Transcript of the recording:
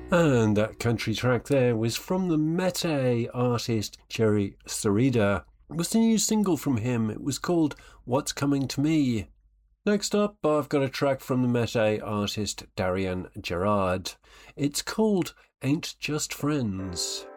And that country track there was from the Mete artist Jerry Sarida. It was the new single from him. It was called What's Coming to Me. Next up, I've got a track from the Mete artist Darian Gerard. It's called Ain't Just Friends.